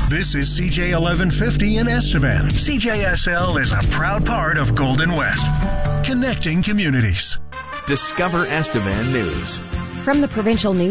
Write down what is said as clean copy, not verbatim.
This is CJ 1150 in Estevan. CJSL is a proud part of Golden West, connecting communities. Discover Estevan News. From the Provincial News